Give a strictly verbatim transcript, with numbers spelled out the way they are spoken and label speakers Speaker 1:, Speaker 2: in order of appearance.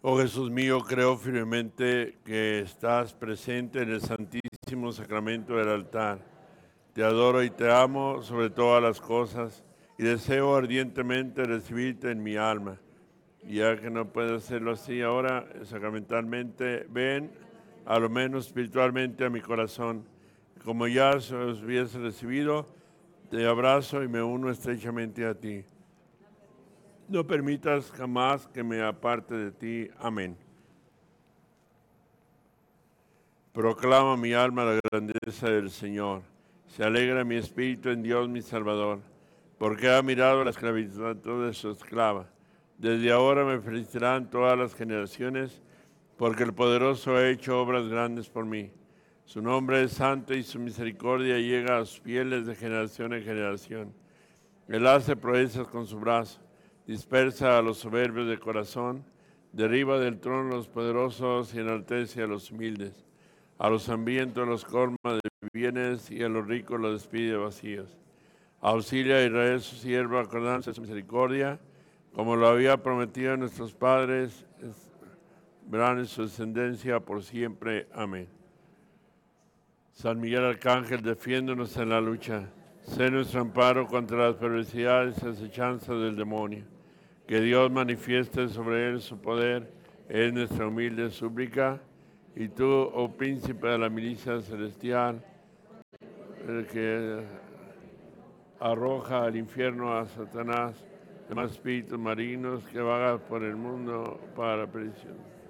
Speaker 1: Oh Jesús mío, creo firmemente que estás presente en el santísimo sacramento del altar. Te adoro y te amo sobre todas las cosas y deseo ardientemente recibirte en mi alma. Y ya que no puedo hacerlo así ahora, sacramentalmente, ven a lo menos espiritualmente a mi corazón. Como ya os hubiese recibido, te abrazo y me uno estrechamente a ti. No permitas jamás que me aparte de ti. Amén. Proclama mi alma la grandeza del Señor. Se alegra mi espíritu en Dios mi Salvador, porque ha mirado la esclavitud de su esclava. Desde ahora me felicitarán todas las generaciones, porque el poderoso ha hecho obras grandes por mí. Su nombre es santo y su misericordia llega a sus fieles de generación en generación. Él hace proezas con su brazo, dispersa a los soberbios de corazón, derriba del trono a los poderosos y enaltece a los humildes. A los hambrientos los colma de bienes y a los ricos los despide vacíos. Auxilia a Israel su siervo, acordándose de su misericordia, como lo había prometido a nuestros padres, verán en su descendencia por siempre. Amén. San Miguel Arcángel, defiéndonos en la lucha. Sé nuestro amparo contra las perversidades y acechanzas del demonio. Que Dios manifieste sobre él su poder, es nuestra humilde súplica. Y tú, oh príncipe de la milicia celestial, el que arroja al infierno a Satanás, demás espíritus marinos que vagan por el mundo para la perdición.